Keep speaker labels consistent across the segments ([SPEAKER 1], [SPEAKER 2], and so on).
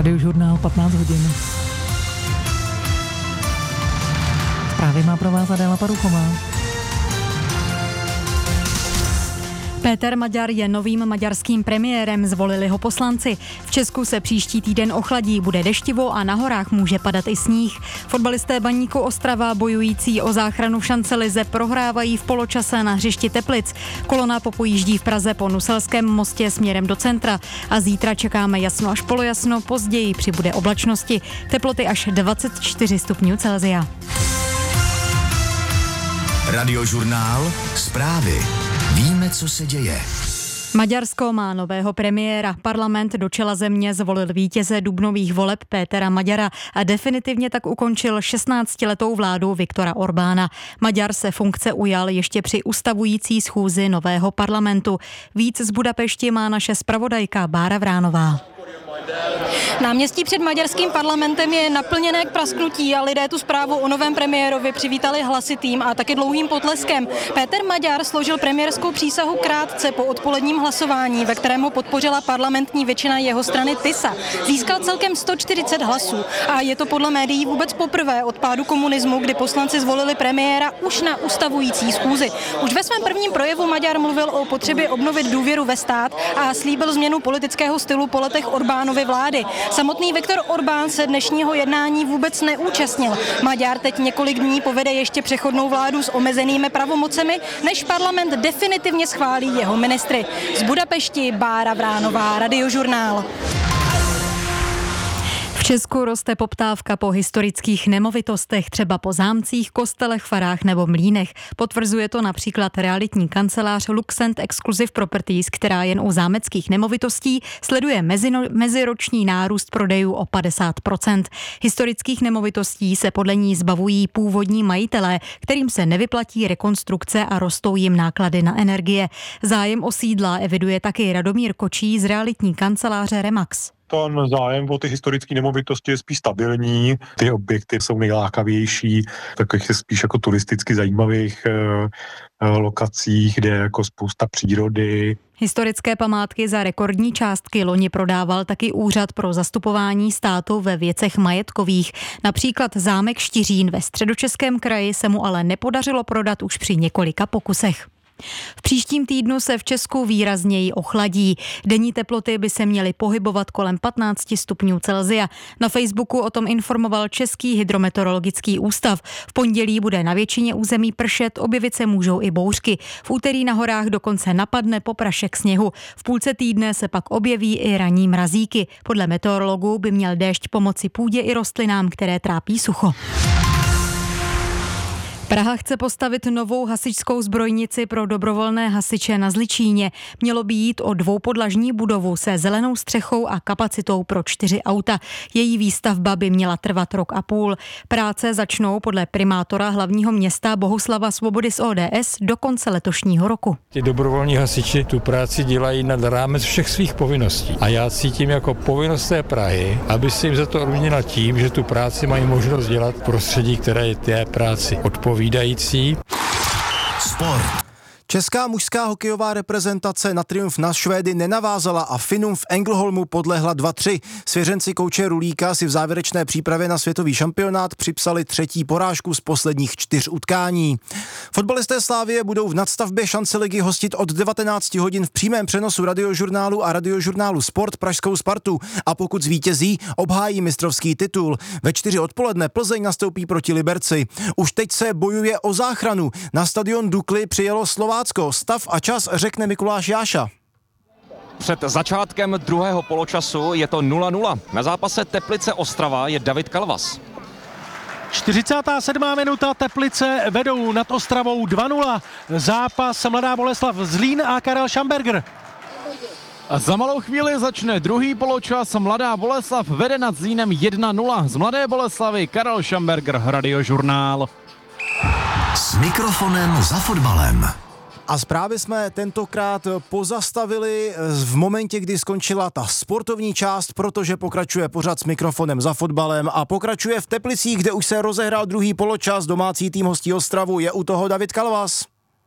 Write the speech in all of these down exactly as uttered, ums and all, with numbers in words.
[SPEAKER 1] Radiožurnál patnáct hodin. Zprávy má pro vás Adéla Paruchová.
[SPEAKER 2] Péter Maďar je novým maďarským premiérem, zvolili ho poslanci. V Česku se příští týden ochladí, bude deštivo a na horách může padat i sníh. Fotbalisté Baníku Ostrava, bojující o záchranu v šancelize, prohrávají v poločase na hřišti Teplic. Kolona popojíždí v Praze po Nuselském mostě směrem do centra a zítra čekáme jasno až polojasno, později přibude oblačnosti. Teploty až dvacet čtyři stupňů Celsia.
[SPEAKER 3] Radiožurnál, zprávy. Víme, co se děje.
[SPEAKER 2] Maďarsko má nového premiéra. Parlament do čela země zvolil vítěze dubnových voleb Pétera Maďara a definitivně tak ukončil šestnáctiletou vládu Viktora Orbána. Maďar se funkce ujal ještě při ustavující schůzi nového parlamentu. Víc z Budapešti má naše zpravodajka Bára Vránová.
[SPEAKER 4] Náměstí před maďarským parlamentem je naplněné k prasknutí a lidé tu zprávu o novém premiérovi přivítali hlasitým a taky dlouhým potleskem. Péter Maďar složil premiérskou přísahu krátce po odpoledním hlasování, ve kterém ho podpořila parlamentní většina jeho strany TISA. Získal celkem sto čtyřicet hlasů a je to podle médií vůbec poprvé od pádu komunismu, kdy poslanci zvolili premiéra už na ustavující schůzi. Už ve svém prvním projevu Maďar mluvil o potřebě obnovit důvěru ve stát a slíbil změnu politického stylu po letech Orbánovy vlády. Samotný Viktor Orbán se dnešního jednání vůbec neúčastnil. Maďar teď několik dní povede ještě přechodnou vládu s omezenými pravomocemi, než parlament definitivně schválí jeho ministry. Z Budapešti Bára Vránová, Radiožurnál.
[SPEAKER 2] V Česku roste poptávka po historických nemovitostech, třeba po zámcích, kostelech, farách nebo mlýnech. Potvrzuje to například realitní kancelář Luxent Exclusive Properties, která jen u zámeckých nemovitostí sleduje mezino, meziroční nárůst prodejů o padesát procent. Historických nemovitostí se podle ní zbavují původní majitelé, kterým se nevyplatí rekonstrukce a rostou jim náklady na energie. Zájem o sídla eviduje taky Radomír Kočí z realitní kanceláře Remax.
[SPEAKER 5] Ten zájem o ty historické nemovitosti je spíš stabilní, ty objekty jsou nejlákavější, takových spíš jako turisticky zajímavých eh, lokacích, kde je jako spousta přírody.
[SPEAKER 2] Historické památky za rekordní částky loni prodával taky Úřad pro zastupování státu ve věcech majetkových. Například zámek Štiřín ve Středočeském kraji se mu ale nepodařilo prodat už při několika pokusech. V příštím týdnu se v Česku výrazněji ochladí. Denní teploty by se měly pohybovat kolem patnáct stupňů Celsia. Na Facebooku o tom informoval Český hydrometeorologický ústav. V pondělí bude na většině území pršet, objevit se můžou i bouřky. V úterý na horách dokonce napadne poprašek sněhu. V půlce týdne se pak objeví i ranní mrazíky. Podle meteorologů by měl déšť pomoci půdě i rostlinám, které trápí sucho. Praha chce postavit novou hasičskou zbrojnici pro dobrovolné hasiče na Zličíně. Mělo by jít o dvoupodlažní budovu se zelenou střechou a kapacitou pro čtyři auta. Její výstavba by měla trvat rok a půl. Práce začnou podle primátora hlavního města Bohuslava Svobody z O D S do konce letošního roku.
[SPEAKER 6] Ti dobrovolní hasiči tu práci dělají nad rámec všech svých povinností. A já cítím jako povinnost té Prahy, aby si jim za to odměnila tím, že tu práci mají možnost dělat v prostředí, které je té práci odpovídající.
[SPEAKER 3] Sport.
[SPEAKER 7] Česká mužská hokejová reprezentace na triumf na Švédy nenavázala a Finům v Ängelholmu podlehla dva tři. Svěřenci kouče Rulíka si v závěrečné přípravě na světový šampionát připsali třetí porážku z posledních čtyř utkání. Fotbalisté Slavie budou v nadstavbě Šanceligy hostit od devatenáct hodin v přímém přenosu Radiožurnálu a Radiožurnálu Sport pražskou Spartu a pokud zvítězí, obhájí mistrovský titul. Ve čtyři odpoledne Plzeň nastoupí proti Liberci. Už teď se bojuje o záchranu. Na stadion Dukly přijelo Slovácko. Stav a čas řekne Mikuláš Jáša.
[SPEAKER 8] Před začátkem druhého poločasu je to nula nula. Na zápase Teplice Ostrava je David Kalvas.
[SPEAKER 9] čtyřicátá sedmá minuta, Teplice vedou nad Ostravou dva nula. Zápas Mladá Boleslav Zlín a Karel Schamberger.
[SPEAKER 10] A za malou chvíli začne druhý poločas. Mladá Boleslav vede nad Zlínem jedna nula. Z Mladé Boleslavy Karel Schamberger, Radiožurnál.
[SPEAKER 3] S mikrofonem za fotbalem.
[SPEAKER 7] A zprávy jsme tentokrát pozastavili v momentě, kdy skončila ta sportovní část, protože pokračuje pořad s mikrofonem za fotbalem a pokračuje v Teplicích, kde už se rozehrál druhý poločas. Domácí tým hostí Ostravu, je u toho David Kalvas.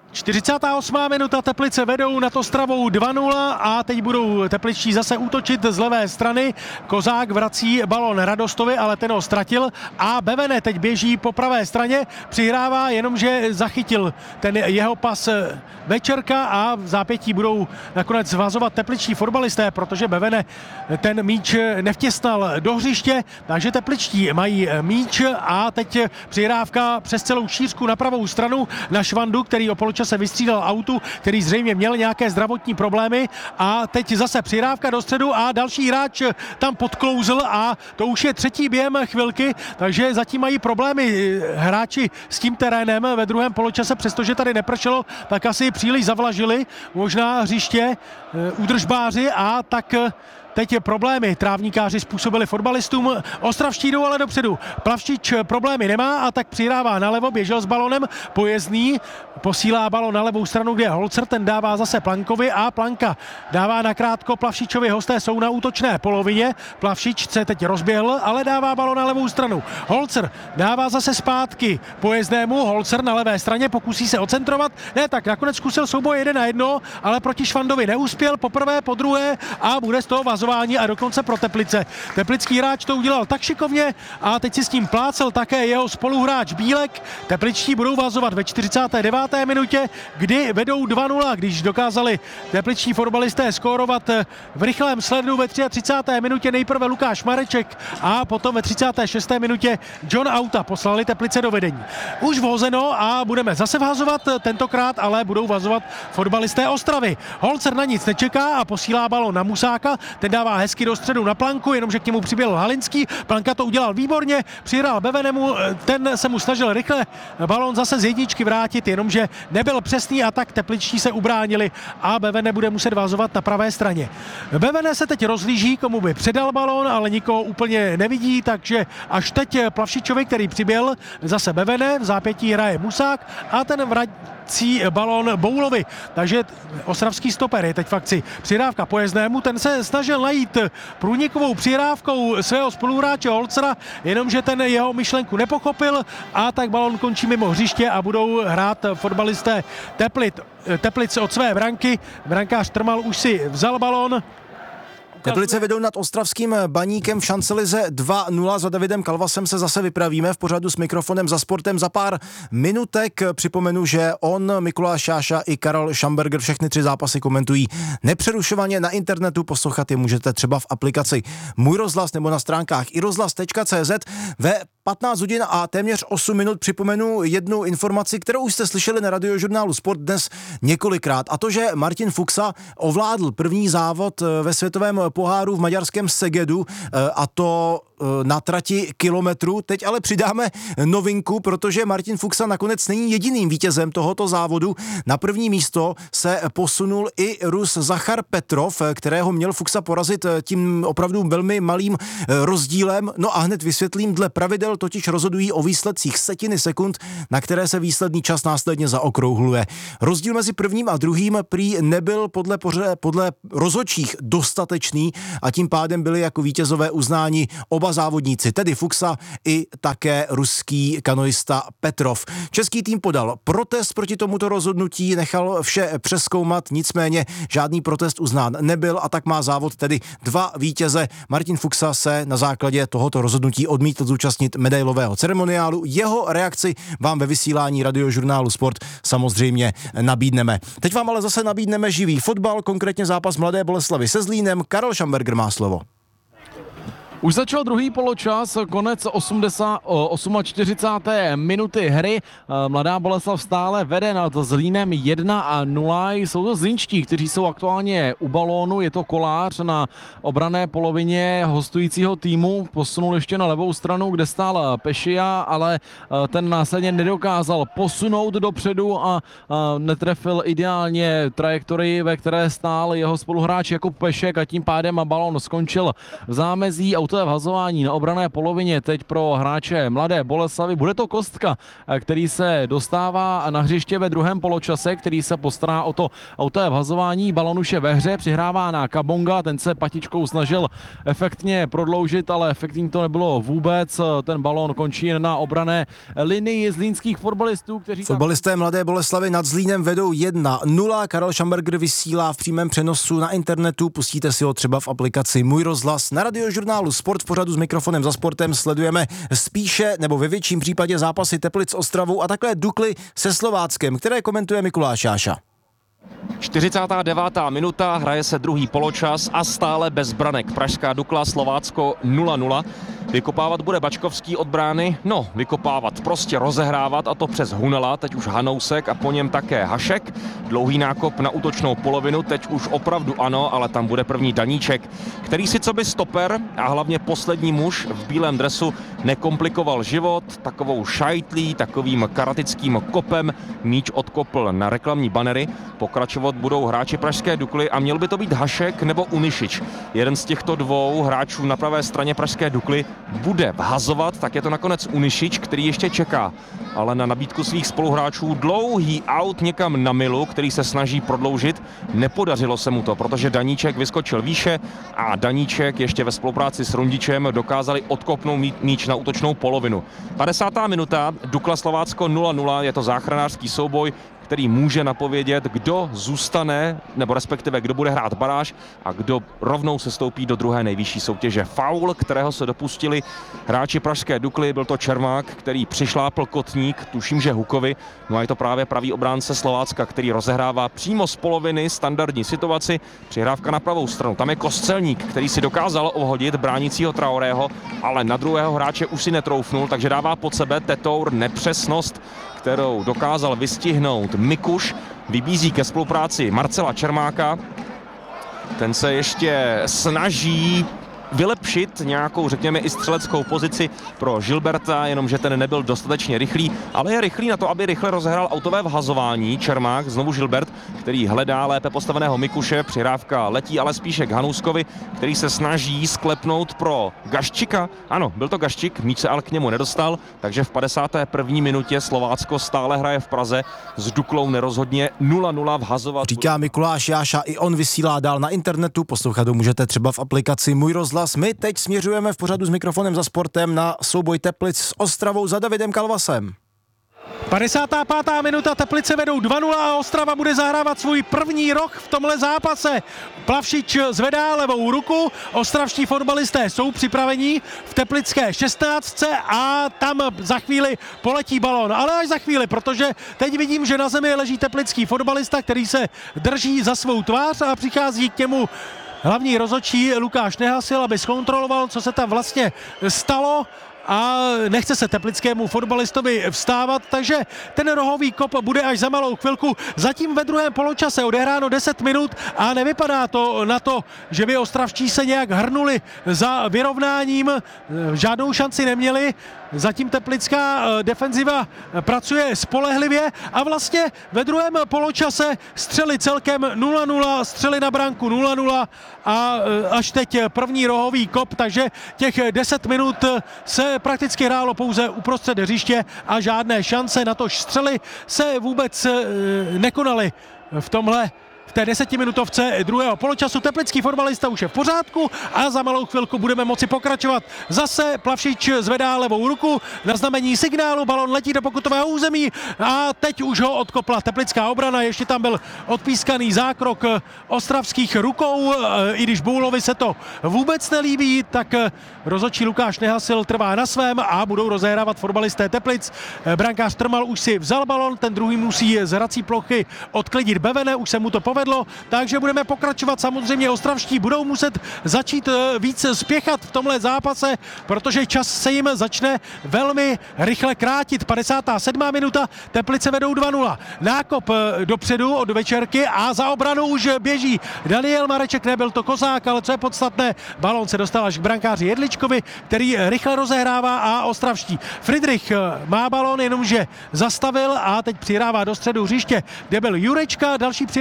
[SPEAKER 9] čtyřicátá osmá minuta, Teplice vedou nad Ostravou dva nula a teď budou tepličtí zase útočit z levé strany. Kozák vrací balon Radostovi, ale ten ho ztratil a Bevene teď běží po pravé straně, přihrává, jenomže zachytil ten jeho pas Večerka a v zápětí budou nakonec vazovat tepličtí fotbalisté, protože Bevene ten míč nevtěsnal do hřiště, takže tepličtí mají míč a teď přihrávka přes celou šířku na pravou stranu na Švandu, který o poločase vystřídal autu, který zřejmě měl nějaké zdravotní problémy a teď zase přihrávka do středu a další hráč tam podklouzl a to už je třetí během chvilky, takže zatím mají problémy hráči s tím terénem ve druhém poločase, přestože tady nepršelo, tak asi příliš zavlažili možná hřiště údržbáři a tak teď problémy trávníkáři způsobili fotbalistům. Ostravští jdou ale dopředu. Plavšič problémy nemá a tak přihrává nalevo, běžel s balonem, Pojezdný posílá balon na levou stranu, kde je Holzer, ten dává zase Plankovi a Planka dává nakrátko Plavšičovi, hosté jsou na útočné polovině. Plavšič se teď rozběhl, ale dává balon na levou stranu. Holzer dává zase zpátky Pojezdnému, Holzer na levé straně pokusí se ocentrovat, ne, tak nakonec zkusil souboj jeden na jedno, ale proti Švandovi neuspěl, poprvé, po druhé a bude z toho vazování a dokonce pro Teplice. Teplický hráč to udělal tak šikovně a teď si s tím plácel také jeho spoluhráč Bílek. Tepličtí budou vazovat ve čtyřicáté deváté minutě, kdy vedou dva nula, když dokázali tepličtí fotbalisté skórovat v rychlém sledu ve třicáté třetí minutě nejprve Lukáš Mareček a potom ve třicáté šesté minutě John Auta poslali Teplice do vedení. Už vhozeno a budeme zase vhazovat, tentokrát ale budou vazovat fotbalisté Ostravy. Holzer na nic nečeká a posílá balon na Musáka, ten dává hezky do středu na Planku, jenomže k němu přiběhl Halinský, Planka to udělal výborně, přihrál Bevenemu, ten se mu snažil rychle balon zase z jedničky vrátit, jenomže nebyl přesný a tak tepličtí se ubránili a Bevene bude muset vázovat na pravé straně. Bevene se teď rozlíží, komu by předal balon, ale nikoho úplně nevidí, takže až teď Plavšičovi, který přiběl, zase Bevene, v zápětí hraje Musák a ten vrací balon Boulovi. Takže ostravský stoper je teď v akci. Přihrávka Pojezdnému, ten se snažil najít průnikovou přihrávkou svého spoluhráče Holcera, jenomže ten jeho myšlenku nepochopil a tak balon končí mimo hřiště a budou hrát fotbalisté Teplit, Teplic od své branky. Brankář Trmal už si vzal balón.
[SPEAKER 7] Teplice vedou nad ostravským Baníkem v šancelize dva nula. Za Davidem Kalvasem se zase vypravíme v pořadu s mikrofonem za sportem za pár minutek. Připomenu, že on, Mikuláš Jáša i Karel Schamberger všechny tři zápasy komentují nepřerušovaně na internetu. Poslouchat je můžete třeba v aplikaci Můj rozhlas nebo na stránkách i rozhlas tečka cé zet. Ve patnáct hodin a téměř osm minut připomenu jednu informaci, kterou už jste slyšeli na Radiožurnálu Sport dnes několikrát. A to, že Martin Fuxa ovládl první závod ve světovém poháru v maďarském Segedu, a to na trati kilometru. Teď ale přidáme novinku, protože Martin Fuxa nakonec není jediným vítězem tohoto závodu. Na první místo se posunul i Rus Zachar Petrov, kterého měl Fuxa porazit tím opravdu velmi malým rozdílem. No a hned vysvětlím, dle pravidel totiž rozhodují o výsledcích setiny sekund, na které se výsledný čas následně zaokrouhluje. Rozdíl mezi prvním a druhým prý nebyl podle, poře, podle rozhodčích dostatečný a tím pádem byli jako vítězové uznáni oba závodníci, tedy Fuxa i také ruský kanoista Petrov. Český tým podal protest proti tomuto rozhodnutí, nechal vše přezkoumat, nicméně žádný protest uznán nebyl a tak má závod tedy dva vítěze. Martin Fuxa se na základě tohoto rozhodnutí odmítl zúčastnit medailového ceremoniálu. Jeho reakci vám ve vysílání Radiožurnálu Sport samozřejmě nabídneme. Teď vám ale zase nabídneme živý fotbal, konkrétně zápas Mladé Boleslavi se Zlínem. Karel Schamberger má slovo.
[SPEAKER 10] Už začal druhý poločas, konec čtyřicáté osmé minuty hry. Mladá Boleslav stále vede nad Zlínem jedna nula. Jsou to zlínští, kteří jsou aktuálně u balónu. Je to Kolář na obranné polovině hostujícího týmu. Posunul ještě na levou stranu, kde stál Pešia, ale ten následně nedokázal posunout dopředu a netrefil ideálně trajektorii, ve které stál jeho spoluhráč Jakub Pešek a tím pádem balón skončil v zámezí. autové vhazování na obranné polovině teď pro hráče Mladé Boleslavi. Bude to Kostka, který se dostává na hřiště ve druhém poločase, který se postará o to autové vhazování. Balon už je ve hře, přihrává na Kabonga, ten se patičkou snažil efektně prodloužit, ale efektní to nebylo vůbec. Ten balon končí na obranné linii zlínských fotbalistů, kteří...
[SPEAKER 7] Fotbalisté Mladé Boleslavy nad Zlínem vedou jedna nula. Karel Šamberger vysílá v přímém přenosu na internetu. Pustíte si ho třeba v aplikaci Můj rozhlas. Na Radiožurnálu Sport v pořadu s mikrofonem za sportem sledujeme spíše nebo ve větším případě zápasy Teplic s Ostravou a takhle Dukly se Slováckem, které komentuje Mikuláš Jáša.
[SPEAKER 8] čtyřicátá devátá minuta, hraje se druhý poločas a stále bez branek. Pražská Dukla, Slovácko nula nula. Vykopávat bude Bačkovský od brány, no vykopávat, prostě rozehrávat, a to přes Hunela, teď už Hanousek a po něm také Hašek. Dlouhý nákop na útočnou polovinu, teď už opravdu ano, ale tam bude první Daníček, který si coby stoper a hlavně poslední muž v bílém dresu nekomplikoval život, takovou šajtlí, takovým karatickým kopem míč odkopl na reklamní banery. Pokračovat budou hráči pražské Dukly a měl by to být Hašek nebo Unišič. Jeden z těchto dvou hráčů na pravé straně pražské Dukly bude vhazovat, tak je to nakonec Unišič, který ještě čeká, ale na nabídku svých spoluhráčů dlouhý aut někam na milu, který se snaží prodloužit. Nepodařilo se mu to, protože Daníček vyskočil výše a Daníček ještě ve spolupráci s Rundičem dokázali odkopnout míč na útočnou polovinu. padesátá minuta, Dukla Slovácko nula nula, je to záchranářský souboj, který může napovědět, kdo zůstane, nebo respektive kdo bude hrát baráž a kdo rovnou se stoupí do druhé nejvyšší soutěže. Faul, kterého se dopustili hráči pražské Dukly, byl to Čermák, který přišlápl kotník, tuším, že Hukovi, no a je to právě pravý obránce Slovácka, který rozehrává přímo z poloviny standardní situaci, přihrávka na pravou stranu. Tam je Kostelník, který si dokázal ohodit bránícího Traorého, ale na druhého hráče už si netroufnul, takže dává pod sebe Tetour, nepřesnost, kterou dokázal vystihnout Mikuš, vybízí ke spolupráci Marcela Čermáka. Ten se ještě snaží vylepšit nějakou, řekněme, i střeleckou pozici pro Gilberta, jenomže ten nebyl dostatečně rychlý, ale je rychlý na to, aby rychle rozehrál autové vhazování. Čermák, znovu Gilbert, který hledá lépe postaveného Mikuše, přihrávka letí ale spíše k Hanouskovi, který se snaží sklepnout pro Gaščika. Ano, byl to Gaščik, míč se ale k němu nedostal, takže v padesáté první minutě Slovácko stále hraje v Praze, s Duklou nerozhodně nula nula vhazovat.
[SPEAKER 7] Říká Mikuláš Jáša, i on vysílá dál na internetu, poslouchat ho můžete třeba v aplikaci Můj rozhlas. My teď směřujeme v pořadu s mikrofonem za sportem na souboj Teplic s Ostravou za Davidem Kalvasem.
[SPEAKER 9] padesátá pátá minuta, Teplice vedou dva nula a Ostrava bude zahrávat svůj první roh v tomhle zápase. Plavšič zvedá levou ruku, ostravští fotbalisté jsou připraveni v teplické šestnáctce a tam za chvíli poletí balón. Ale až za chvíli, protože teď vidím, že na zemi leží teplický fotbalista, který se drží za svou tvář a přichází k němu hlavní rozhodčí Lukáš Nehasil, aby zkontroloval, co se tam vlastně stalo, a nechce se teplickému fotbalistovi vstávat, takže ten rohový kop bude až za malou chvilku. Zatím ve druhém poločase odehráno deset minut a nevypadá to na to, že by ostravští se nějak hrnuli za vyrovnáním, žádnou šanci neměli. Zatím teplická defenziva pracuje spolehlivě a vlastně ve druhém poločase střely celkem nula nula, střely na branku nula nula a až teď první rohový kop, takže těch deset minut se prakticky hrálo pouze uprostřed hřiště a žádné šance, natož střely se vůbec nekonaly v tomhle v té desetiminutovce druhého poločasu. Teplický fotbalista už je v pořádku a za malou chvilku budeme moci pokračovat. Zase Plavšič zvedá levou ruku na znamení signálu, balon letí do pokutového území a teď už ho odkopla teplická obrana, ještě tam byl odpískaný zákrok ostravských rukou, i když Boulovi se to vůbec nelíbí, tak rozhodčí Lukáš Nehasil trvá na svém a budou rozehrávat fotbalisté Teplic. Brankář Trmal už si vzal balon, ten druhý musí z hrací plochy odklidit Bevene, už se mu to povedlo, takže budeme pokračovat. Samozřejmě ostravští budou muset začít víc spěchat v tomhle zápase, protože čas se jim začne velmi rychle krátit. padesátá sedmá minuta, Teplice vedou dva nula. Nákop dopředu od Večerky a za obranu už běží Daniel Mareček, nebyl to Kozák, ale co je podstatné, balón se dostal až k brankáři Jedličkovi, který rychle rozehrává a ostravští. Friedrich má balón, jenomže zastavil a teď přihrává do středu hřiště, kde byl Jurečka, další přihrávka na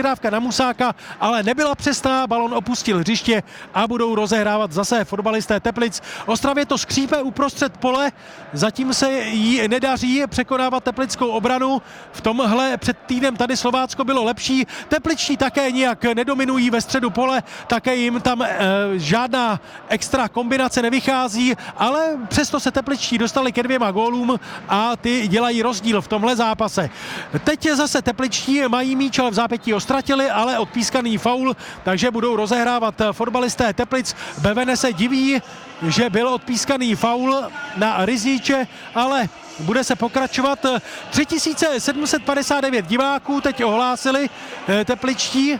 [SPEAKER 9] Musáka, ale nebyla přesná, balon opustil hřiště a budou rozehrávat zase fotbalisté Teplic. Ostravě to skřípe uprostřed pole, zatím se jí nedaří překonávat teplickou obranu. V tomhle před týdnem tady Slovácko bylo lepší. Tepličtí také nijak nedominují ve středu pole, také jim tam e, žádná extra kombinace nevychází, ale přesto se tepličtí dostali ke dvěma gólům a ty dělají rozdíl v tomhle zápase. Teď zase tepličtí mají míč, ale v zápětí ho ztratili, ale odpískaný faul, takže budou rozehrávat fotbalisté Teplic. Bevene se diví, že byl odpískaný faul na Ryzíče, ale bude se pokračovat. tři tisíce sedm set padesát devět diváků teď ohlásili tepličtí.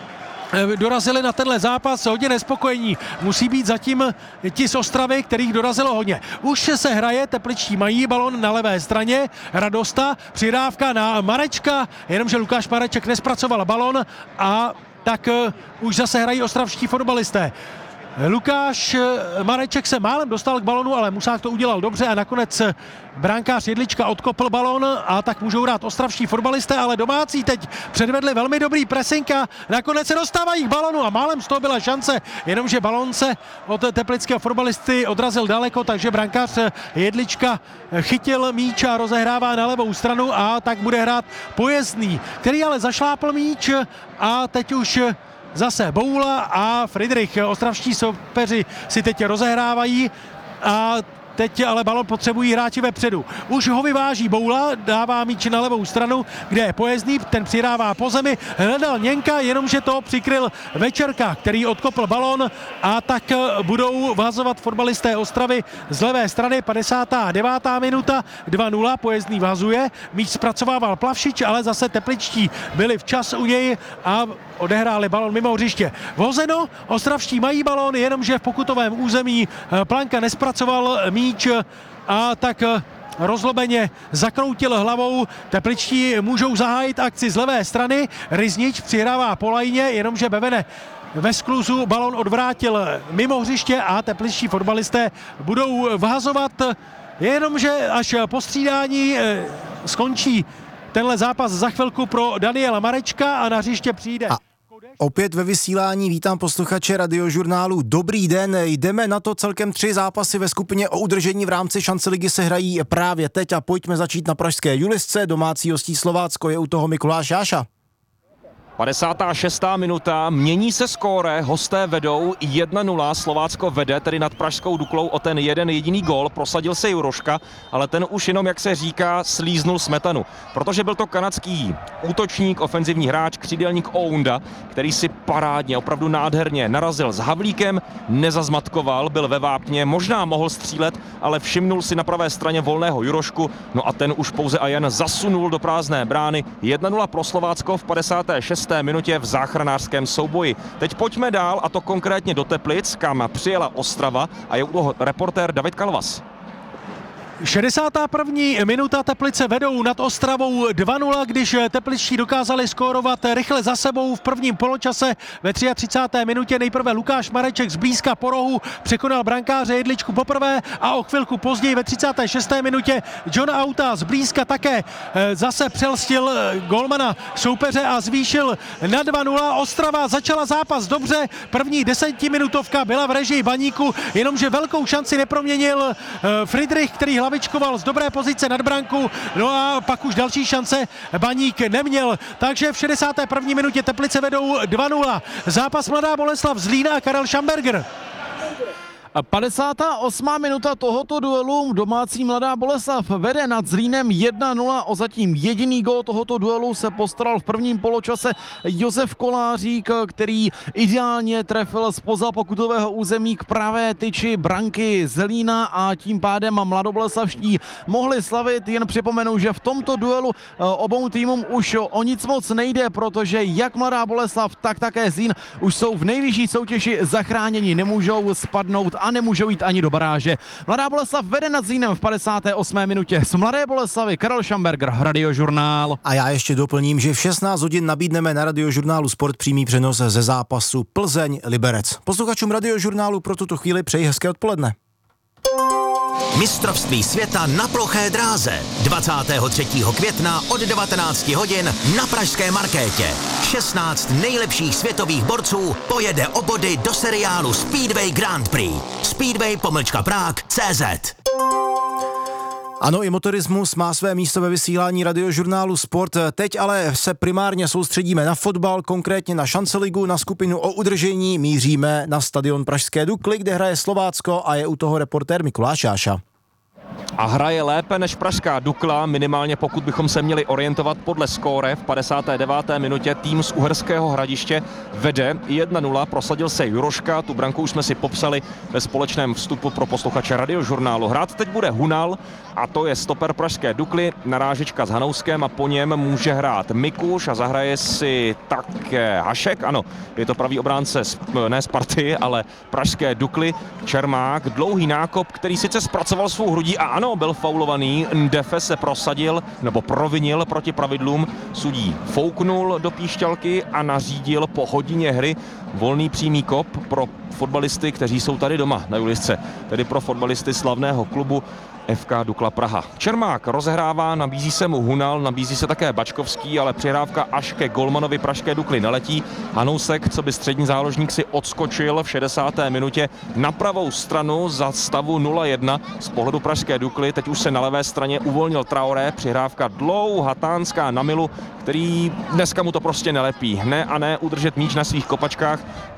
[SPEAKER 9] Dorazili na tenhle zápas hodně nespokojení. Musí být zatím ti z Ostravy, kterých dorazilo hodně. Už se hraje, tepličtí mají balon na levé straně. Radosta, přidávka na Marečka, jenomže Lukáš Mareček nespracoval balon a tak už zase hrají ostravští fotbalisté. Lukáš Mareček se málem dostal k balonu, ale Musák to udělal dobře a nakonec brankář Jedlička odkopl balon a tak můžou hrát ostravští fotbalisté, ale domácí teď předvedli velmi dobrý pressing a nakonec se dostávají k balonu a málem z toho byla šance, jenomže balon se od teplického fotbalisty odrazil daleko, takže brankář Jedlička chytil míč a rozehrává na levou stranu a tak bude hrát Pojezdný, který ale zašlápl míč a teď už zase Boula a Friedrich. Ostravští soupeři si teď rozehrávají a teď ale balon potřebují hráči vepředu. Už ho vyváží Boula, dává míč na levou stranu, kde je Pojezdný, ten přidává po zemi, hledal Něnka, jenomže to přikryl Večerka, který odkopl balon a tak budou vhazovat fotbalisté Ostravy z levé strany. padesátá devátá minuta, dva nula, Pojezdný vhazuje, míč zpracovával Plavšič, ale zase tepličtí byli včas u něj a odehráli balon mimo hřiště. Vozeno, ostravští mají balon, jenomže v pokutovém území Planka nespracoval míč a tak rozlobeně zakroutil hlavou. Tepličtí můžou zahájit akci z levé strany. Ryznič přihrává po lajně, jenomže Bevene ve skluzu balon odvrátil mimo hřiště a tepličtí fotbalisté budou vhazovat, jenomže až po střídání skončí tenhle zápas za chvilku pro Daniela Marečka a na hřiště přijde.
[SPEAKER 7] A opět ve vysílání vítám posluchače Radiožurnálu. Dobrý den, jdeme na to, celkem tři zápasy ve skupině o udržení v rámci šance ligy se hrají právě teď a pojďme začít na pražské Julisce. Domácí hostí Slovácko, je u toho Mikuláš Jáša.
[SPEAKER 8] padesátá šestá minuta, mění se skóre, hosté vedou jedna nula, Slovácko vede tedy nad pražskou Duklou o ten jeden jediný gól, prosadil se Juroška, ale ten už jenom, jak se říká, slíznul smetanu, protože byl to kanadský útočník, ofenzivní hráč, křídelník Ounda, který si parádně, opravdu nádherně narazil s Havlíkem, nezazmatkoval, byl ve vápně, možná mohl střílet, ale všimnul si na pravé straně volného Jurošku, no a ten už pouze a jen zasunul do prázdné brány. jedna nula pro Slovácko v padesáté šesté minutě v záchranářském souboji. Teď pojďme dál, a to konkrétně do Teplic, kam přijela Ostrava a je u toho reportér David Kalvas.
[SPEAKER 9] šedesátá první minuta, Teplice vedou nad Ostravou dva nula, když tepličtí dokázali skórovat rychle za sebou v prvním poločase. Ve třicáté třetí minutě nejprve Lukáš Mareček zblízka po rohu překonal brankáře Jedličku poprvé a o chvilku později ve třicáté šesté minutě John Auta zblízka také zase přelstil golmana soupeře a zvýšil na dva nula. Ostrava začala zápas dobře, první desetiminutovka byla v režii Baníku, jenomže velkou šanci neproměnil Friedrich, který hlavičkoval z dobré pozice nad branku, no a pak už další šance Baník neměl, takže v šedesáté první minutě Teplice vedou dva nula. Zápas Mladá Boleslav Zlín a Karel Šamberger.
[SPEAKER 10] padesátá osmá minuta tohoto duelu, domácí Mladá Boleslav vede nad Zlínem jedna nula, o zatím jediný gól tohoto duelu se postaral v prvním poločase Josef Kolářík, který ideálně trefil zpoza pokutového území k pravé tyči branky Zlína a tím pádem mladoboleslavští mohli slavit. Jen připomenu, že v tomto duelu obou týmům už o nic moc nejde, protože jak Mladá Boleslav, tak také Zlín už jsou v nejvyšší soutěži zachráněni, nemůžou spadnout a nemůžou jít ani do baráže. Mladá Boleslav vede nad Zlínem v padesáté osmé minutě. Z Mladé Boleslavy Karel Šamberger, Radiožurnál.
[SPEAKER 7] A já ještě doplním, že v šestnáct hodin nabídneme na Radiožurnálu Sport přímý přenos ze zápasu Plzeň-Liberec. Posluchačům Radiožurnálu pro tuto chvíli přeji hezké odpoledne.
[SPEAKER 3] Mistrovství světa na ploché dráze dvacátého třetího května od devatenácti hodin na pražské Markétě. šestnáct nejlepších světových borců pojede o body do seriálu Speedway Grand Prix. Speedway pomlčka Prague tečka cé zet.
[SPEAKER 7] Ano, i motorismus má své místo ve vysílání radiožurnálu Sport. Teď ale se primárně soustředíme na fotbal, konkrétně na Šanceligu, na skupinu o udržení. Míříme na stadion Pražské Dukly, kde hraje Slovácko a je u toho reportér Mikuláš Jáša.
[SPEAKER 8] A hraje lépe než pražská Dukla, minimálně pokud bychom se měli orientovat podle skóre. V padesáté deváté minutě tým z Uherského Hradiště vede jedna nula, prosadil se Juroška, tu branku už jsme si popsali ve společném vstupu pro posluchače radiožurnálu. Hrát teď bude Hunal a to je stoper pražské Dukly, narážečka s Hanouskem a po něm může hrát Mikuš a zahraje si také Hašek, ano, je to pravý obránce ne Sparty, ale pražské Dukly, Čermák, dlouhý nákop, který sice zpracoval svou hrudí a ano, byl faulovaný, Ndefe se prosadil nebo provinil proti pravidlům, sudí fouknul do píšťalky a nařídil po hodině hry volný přímý kop pro fotbalisty, kteří jsou tady doma na Julisce, tedy pro fotbalisty slavného klubu F K Dukla Praha. Čermák rozehrává, nabízí se mu Hunal, nabízí se také Bačkovský, ale přihrávka až ke golmanovi pražské Dukly neletí. Hanousek, co by střední záložník, si odskočil v šedesáté minutě na pravou stranu za stavu nula jedna z pohledu pražské Dukly. Teď už se na levé straně uvolnil Traoré, přihrávka dlouhatánská na Milu, který dneska mu to prostě nelepí. Ne a ne udržet míč na svých kopačkách.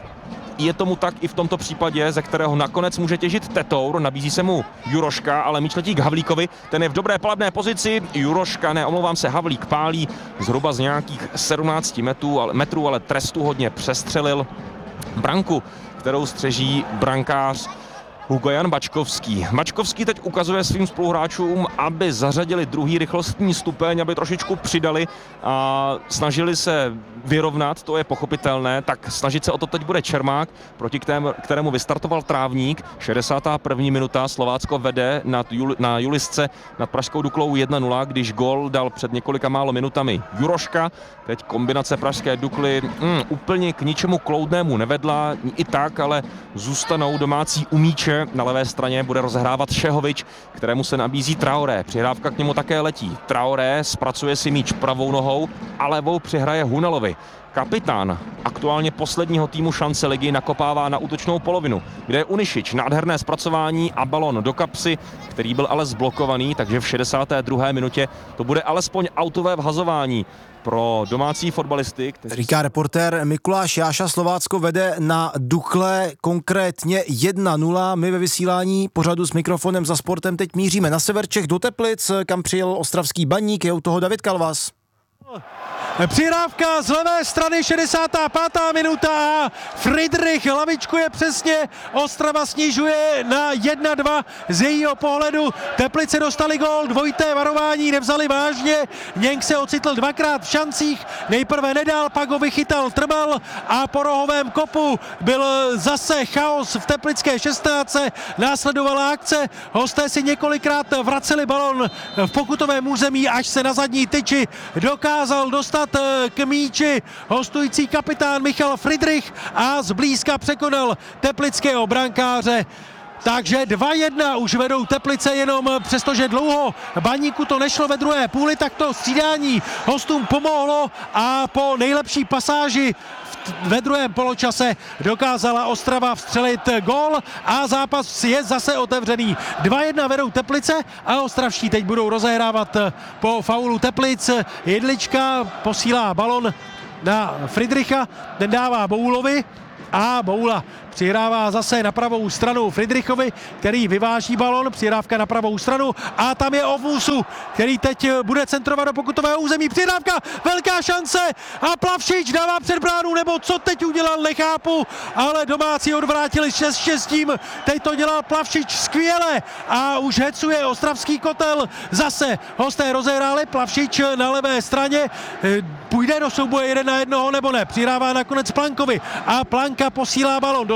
[SPEAKER 8] Je tomu tak i v tomto případě, ze kterého nakonec může těžit Tetour, nabízí se mu Juroška, ale míč letí k Havlíkovi, ten je v dobré palebné pozici, Juroška, ne, omlouvám se, Havlík pálí zhruba z nějakých sedmnácti metrů, ale, metrů, ale trestu hodně přestřelil branku, kterou střeží brankář Hugo Jan Bačkovský. Bačkovský teď ukazuje svým spoluhráčům, aby zařadili druhý rychlostní stupeň, aby trošičku přidali a snažili se vyrovnat, to je pochopitelné, tak snažit se o to teď bude Čermák, proti kterému vystartoval Trávník. šedesátá první minuta, Slovácko vede nad Jul, na Julisce nad pražskou Duklou jedna nula, když gól dal před několika málo minutami Juroška. Teď kombinace pražské Dukly mm, úplně k ničemu kloudnému nevedla, i tak, ale zůstanou domácí umíče. Na levé straně bude rozehrávat Šehovič, kterému se nabízí Traoré. Přihrávka k němu také letí. Traoré zpracuje si míč pravou nohou a levou přihraje Hunalovi. Kapitán aktuálně posledního týmu Šanceligy nakopává na útočnou polovinu, kde je Unišič, nádherné zpracování a balon do kapsy, který byl ale zblokovaný, takže v šedesáté druhé minutě to bude alespoň autové vhazování pro domácí fotbalisty. Kteří...
[SPEAKER 7] Říká reportér Mikuláš Jáša, Slovácko vede na Dukle konkrétně jedna nula. My ve vysílání pořadu s mikrofonem za sportem teď míříme na sever Čech do Teplic, kam přijel ostravský Baník, je u toho David Kalvas.
[SPEAKER 9] Přihrávka z levé strany, šedesátá pátá minuta. Friedrich lavičkuje přesně, Ostrava snižuje na jedna dva z jejího pohledu. Teplice dostali gól, dvojité varování nevzali vážně. Něnk se ocitl dvakrát v šancích, nejprve nedal, pak ho vychytal Trbal a po rohovém kopu byl zase chaos v teplické šestnáctce. Následovala akce, hosté si několikrát vraceli balon v pokutovém území, až se na zadní tyči dokázal dostat k míči hostující kapitán Michal Friedrich a zblízka překonal teplického brankáře. Takže dva jedna už vedou Teplice, jenom přestože dlouho Baníku to nešlo ve druhé půli, tak to střídání hostům pomohlo a po nejlepší pasáži ve druhém poločase dokázala Ostrava vstřelit gól a zápas je zase otevřený. dva jedna vedou Teplice a ostravští teď budou rozehrávat po faulu Teplic. Jedlička posílá balon na Friedricha, ten dává Boulovi a Boula přihrává zase na pravou stranu Friedrichovi, který vyváží balon, přihrávka na pravou stranu a tam je Ovusu, který teď bude centrovat do pokutového území. Přihrávka, velká šance a Plavšič dává před bránu, nebo co teď udělal, nechápu, ale domácí odvrátili šest šestím, teď to dělal Plavšič skvěle a už hecuje ostravský kotel. Zase hosté rozehráli, Plavšič na levé straně, půjde do souboje jeden na jednoho nebo ne, přihrává nakonec Plankovi a Planka posílá balon do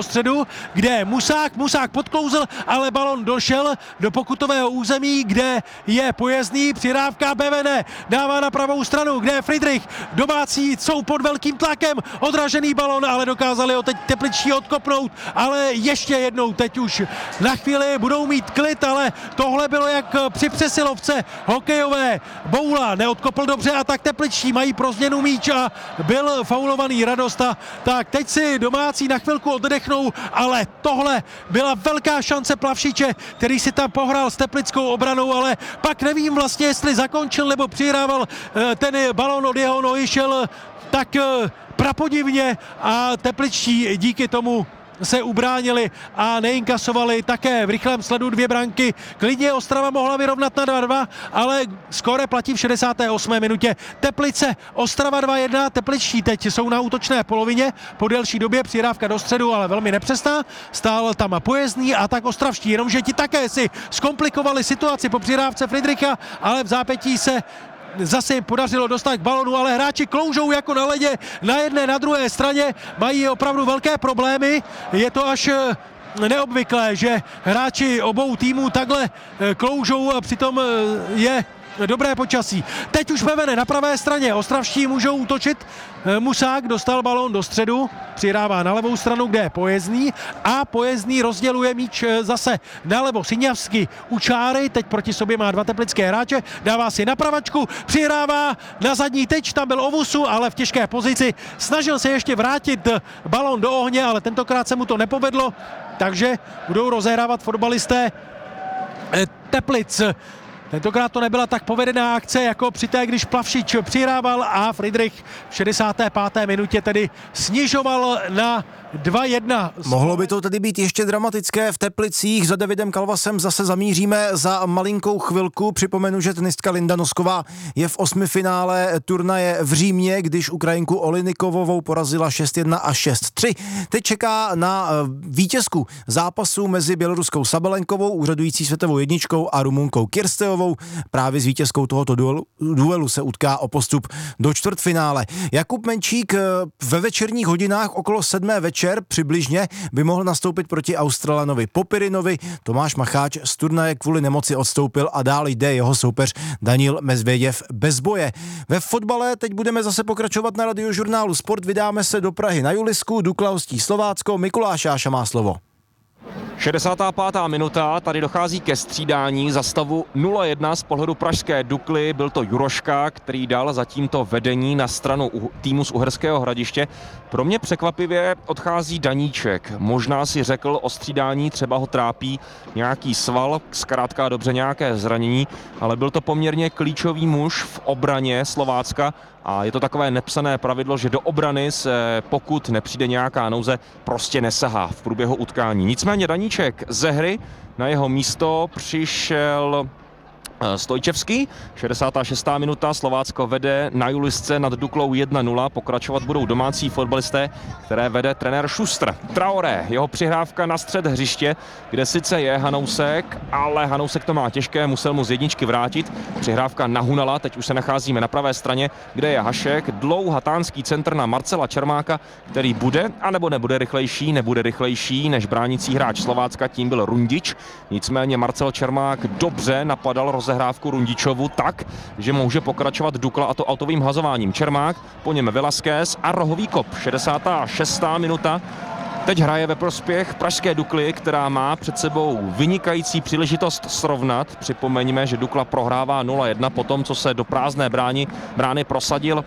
[SPEAKER 9] středu, kde Musák, Musák podklouzl, ale balon došel do pokutového území, kde je Pojezdný, přihrávka Bevene, dává na pravou stranu, kde je Friedrich, domácí jsou pod velkým tlakem, odražený balon, ale dokázali ho teď tepličtí odkopnout, ale ještě jednou teď už na chvíli budou mít klid, ale tohle bylo jak při přesilovce hokejové. Boula neodkopl dobře a tak tepličtí mají pro změnu míč a byl faulovaný Radosta, tak teď si domácí na chvilku oddechnou, ale tohle byla velká šance Plavšiče, který si tam pohrál s teplickou obranou, ale pak nevím vlastně, jestli zakončil nebo přihrával ten balon od jeho nohy, šel tak prapodivně a tepličtí díky tomu se ubránili a neinkasovali také v rychlém sledu dvě branky. Klidně Ostrava mohla vyrovnat na dva dva, ale skóre platí v šedesáté osmé minutě. Teplice, Ostrava dva jedna, tepličtí teď jsou na útočné polovině po delší době, přihrávka do středu, ale velmi nepřesná. Stál tam Pojezdný a tak ostravští, jenomže ti také si zkomplikovali situaci po přihrávce Friedricha, ale v zápětí se zase jim podařilo dostat k balonu, ale hráči kloužou jako na ledě na jedné, na druhé straně, mají opravdu velké problémy. Je to až neobvyklé, že hráči obou týmů takhle kloužou a přitom je dobré počasí. Teď už Bevene na pravé straně, ostravští můžou útočit. Musák dostal balón do středu, přihrává na levou stranu, kde je Pojezdný a Pojezdný rozděluje míč zase nalevo. Siňavský u čáry, teď proti sobě má dva teplické hráče, dává si na pravačku, přihrává na zadní tyč, tam byl Ovusu, ale v těžké pozici. Snažil se ještě vrátit balón do ohně, ale tentokrát se mu to nepovedlo, takže budou rozehrávat fotbalisté Teplic. Tentokrát to nebyla tak povedená akce jako při té, když Plavšič přihrával a Friedrich v šedesáté páté minutě tedy snižoval na dva jedna.
[SPEAKER 7] Mohlo by to tedy být ještě dramatické v Teplicích. Za Davidem Kalvasem zase zamíříme za malinkou chvilku. Připomenu, že tenistka Linda Nosková je v osmifinále turnaje v Římě, když Ukrajinku Olinikovovou porazila šest jedna a šest tři. Teď čeká na vítězku zápasu mezi běloruskou Sabalenkovou, úřadující světovou jedničkou, a Rumunkou Kirsteovou. Právě s vítězkou tohoto duelu, duelu se utká o postup do čtvrtfinále. Jakub Menčík ve večerních hodinách okolo sedmé večer přibližně by mohl nastoupit proti Australanovi Popirinovi. Tomáš Macháč z turnaje kvůli nemoci odstoupil a dál jde jeho soupeř Daniil Medveděv bez boje. Ve fotbale teď budeme zase pokračovat na Radiožurnálu Sport. Vydáme se do Prahy na Julisku, Dukla hostí Slovácko. Mikuláš Jáša má slovo.
[SPEAKER 8] šedesátá pátá minuta, tady dochází ke střídání za stavu nula jedna z pohledu pražské Dukly. Byl to Juroška, který dal za tímto vedení na stranu týmu z Uherského Hradiště. Pro mě překvapivě odchází Daníček. Možná si řekl o střídání, třeba ho trápí nějaký sval, zkrátka dobře nějaké zranění, ale byl to poměrně klíčový muž v obraně Slovácka. A je to takové nepsané pravidlo, že do obrany se, pokud nepřijde nějaká nouze, prostě nesahá v průběhu utkání. Nicméně Daníček ze hry, na jeho místo přišel Stojčevský. šedesátá šestá minuta, Slovácko vede na Julisce nad Duklou jedna nula. Pokračovat budou domácí fotbalisté, které vede trenér Šustr. Traoré, jeho přihrávka na střed hřiště, kde sice je Hanousek, ale Hanousek to má těžké, musel mu z jedničky vrátit. Přihrávka na Hunala, teď už se nacházíme na pravé straně, kde je Hašek. Dlouhatánský centr na Marcela Čermáka, který bude, anebo nebude rychlejší, nebude rychlejší než bránící hráč Slovácka, tím byl Rundič. Nicméně Marcel Čermák dobře napadal rozehrávku Rundičovu tak, že může pokračovat Dukla, a to autovým hazováním. Čermák, po něm Velasquez a rohový kop. šedesátá šestá minuta. Teď hraje ve prospěch pražské Dukly, která má před sebou vynikající příležitost srovnat. Připomeňme, že Dukla prohrává nula jedna po tom, co se do prázdné brány, brány prosadil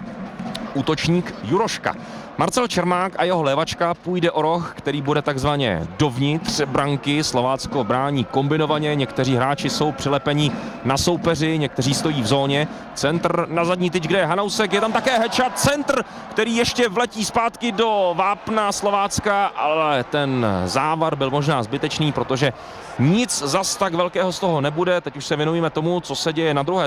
[SPEAKER 8] útočník Juroška. Marcel Čermák a jeho levačka půjde o roh, který bude takzvaně dovnitř branky. Slovácko brání kombinovaně, někteří hráči jsou přilepení na soupeři, někteří stojí v zóně. Centr na zadní tyč, kde je Hanousek, je tam také Hečat, centr, který ještě vletí zpátky do vápna Slovácka, ale ten závar byl možná zbytečný, protože nic zas tak velkého z toho nebude. Teď už se věnujeme tomu, co se děje na druhé